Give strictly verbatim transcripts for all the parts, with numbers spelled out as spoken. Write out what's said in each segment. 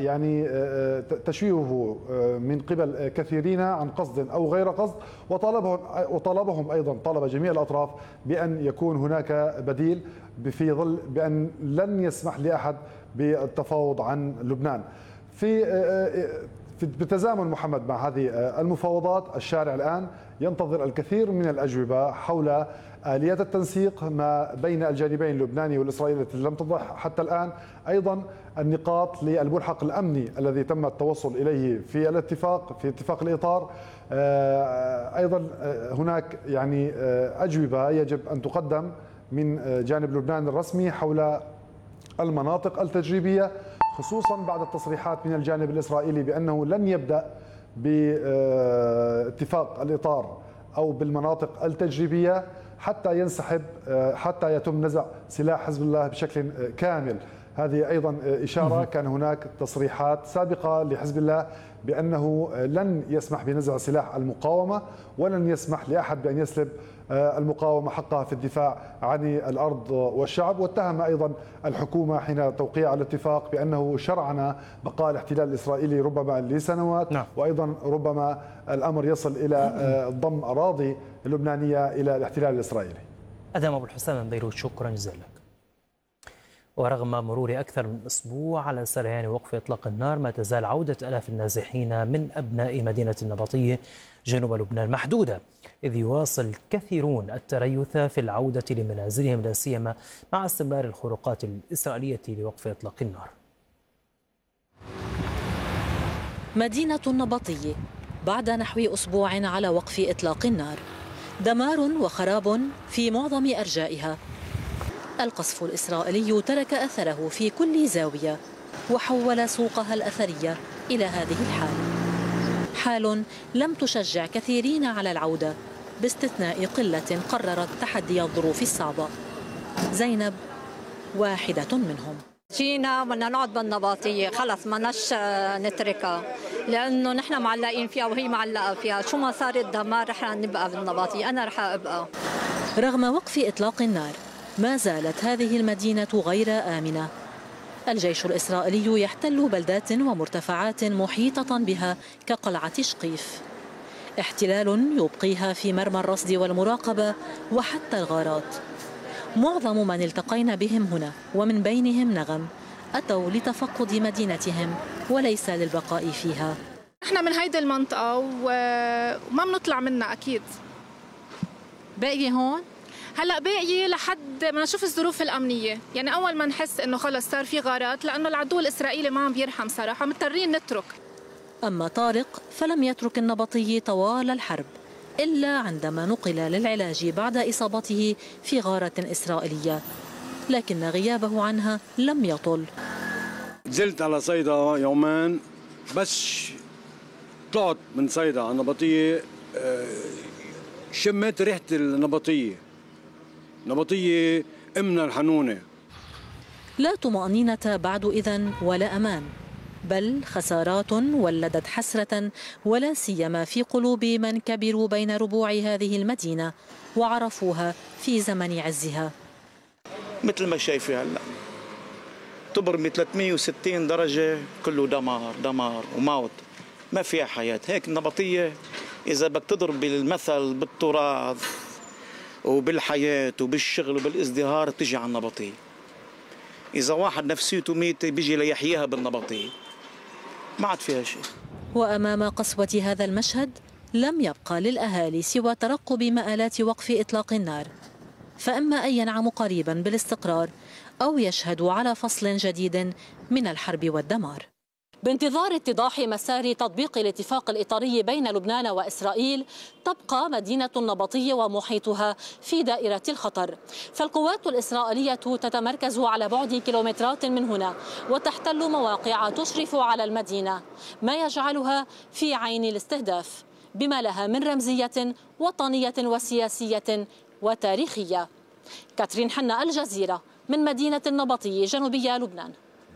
يعني تشويهه من قبل كثيرين عن قصد أو غير قصد، وطالبهم وطالبهم أيضا طالب جميع الأطراف بأن يكون هناك بديل في ظل بأن لن يسمح لأحد بالتفاوض عن لبنان. في بالتزامن محمد مع هذه المفاوضات، الشارع الآن ينتظر الكثير من الأجوبة حول آليات التنسيق ما بين الجانبين اللبناني والإسرائيلي التي لم توضح حتى الآن، أيضا النقاط للملحق الأمني الذي تم التوصل إليه في الاتفاق في اتفاق الإطار. أيضا هناك يعني أجوبة يجب أن تقدم من جانب لبنان الرسمي حول المناطق التجريبية، خصوصا بعد التصريحات من الجانب الإسرائيلي بأنه لن يبدأ باتفاق الإطار أو بالمناطق التجريبية حتى ينسحب حتى يتم نزع سلاح حزب الله بشكل كامل. هذه أيضا إشارة، كان هناك تصريحات سابقة لحزب الله بأنه لن يسمح بنزع سلاح المقاومة ولن يسمح لأحد بأن يسلب المقاومة حقها في الدفاع عن الأرض والشعب، واتهم أيضا الحكومة حين توقيع الاتفاق بأنه شرعنا بقاء الاحتلال الإسرائيلي ربما لسنوات. نعم. وأيضا ربما الأمر يصل إلى ضم أراضي لبنانية إلى الاحتلال الإسرائيلي. أدم أبو الحسام من بيروت، شكرا جزيلا لك. ورغم مرور أكثر من أسبوع على سريان وقف إطلاق النار، ما تزال عودة آلاف النازحين من أبناء مدينة النبطية جنوب لبنان محدودة، إذ يواصل كثيرون التريث في العودة لمنازلهم، لا سيما مع استمرار الخروقات الإسرائيلية لوقف إطلاق النار. مدينة النبطية بعد نحو أسبوع على وقف إطلاق النار، دمار وخراب في معظم أرجائها. القصف الإسرائيلي ترك أثره في كل زاوية وحول سوقها الأثرية إلى هذه الحال، حال لم تشجع كثيرين على العودة باستثناء قلة قررت تحدي الظروف الصعبة. زينب واحدة منهم. جينا بدنا نقعد بالنبطية، خلص ما نش نتركها لأنه نحن معلقين فيها وهي معلقة فيها، شو ما صار الدمار رح نبقى بالنبطية، أنا رح أبقى. رغم وقف إطلاق النار ما زالت هذه المدينة غير آمنة. الجيش الإسرائيلي يحتل بلدات ومرتفعات محيطة بها كقلعة شقيف، احتلال يبقيها في مرمى الرصد والمراقبة وحتى الغارات. معظم من التقينا بهم هنا ومن بينهم نغم أتوا لتفقد مدينتهم وليس للبقاء فيها. احنا من هيدي المنطقة وما بنطلع منها أكيد. باقي هون؟ هلا باقي لحد ما نشوف الظروف الامنيه، يعني اول ما نحس انه خلص صار في غارات، لانه العدو الاسرائيلي ما عم بيرحم صراحه، مضطرين نترك. اما طارق فلم يترك النبطي طوال الحرب الا عندما نقل للعلاج بعد اصابته في غاره اسرائيليه، لكن غيابه عنها لم يطل. نزلت على صيدا يومين بس، طلعت من صيدا على النبطيه شميت ريحه النبطيه. نبطية أمنا الحنونة. لا طمأنينة بعد إذن ولا أمان، بل خسارات ولدت حسرة، ولا سيما في قلوب من كبروا بين ربوع هذه المدينة وعرفوها في زمن عزها. مثل ما شايفة هلا تبرمي ثلاثمئة وستين درجة، كله دمار دمار وموت، ما فيها حياة. هيك النبطية إذا بدك تضرب المثل بالتراث وبالحياة وبالشغل وبالازدهار تجي على النبطية. إذا واحد نفسيته ميتة بيجي ليحييها بالنبطية، ما عاد فيها شيء. وأمام قسوة هذا المشهد لم يبقى للأهالي سوى ترقب مآلات وقف إطلاق النار، فإما أن ينعموا قريبا بالاستقرار أو يشهدوا على فصل جديد من الحرب والدمار. بانتظار اتضاح مسار تطبيق الاتفاق الإطاري بين لبنان وإسرائيل، تبقى مدينة النبطية ومحيطها في دائرة الخطر، فالقوات الإسرائيلية تتمركز على بعد كيلومترات من هنا وتحتل مواقع تشرف على المدينة، ما يجعلها في عين الاستهداف بما لها من رمزية وطنية وسياسية وتاريخية. كاترين حنا، الجزيرة، من مدينة النبطية جنوبية لبنان.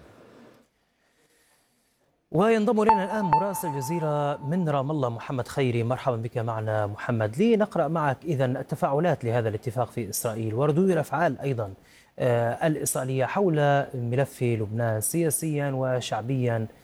وينضم إلينا الآن مراسل الجزيرة من رام الله محمد خيري. مرحبا بك معنا محمد. لنقرأ معك إذن التفاعلات لهذا الاتفاق في إسرائيل وردود الأفعال أيضا الإسرائيلية حول ملف لبنان سياسيا وشعبيا